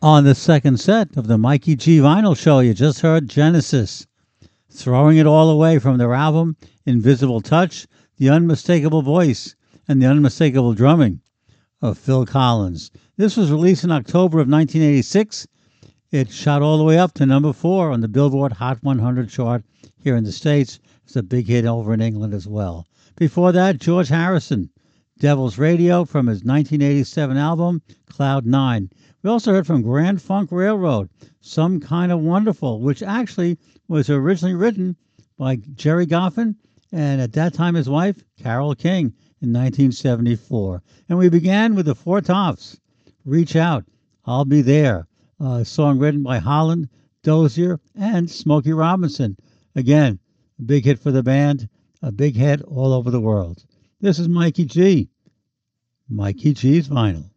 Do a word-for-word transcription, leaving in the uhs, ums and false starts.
On the second set of the Mikey G Vinyl Show, you just heard Genesis, throwing it all away from their album Invisible Touch, the unmistakable voice and the unmistakable drumming of Phil Collins. This was released in October of nineteen eighty-six. It shot all the way up to number four on the Billboard Hot one hundred chart here in the States. It's a big hit over in England as well. Before that, George Harrison, Devil's Radio from his nineteen eighty-seven album, Cloud Nine. We also heard from Grand Funk Railroad, Some Kind of Wonderful, which actually was originally written by Jerry Goffin and at that time his wife, Carole King, in nineteen seventy-four. And we began with the Four Tops, Reach Out, I'll Be There, a song written by Holland, Dozier, and Smokey Robinson. Again, a big hit for the band, a big hit all over the world. This is Mikey G. Mikey G's Vinyl.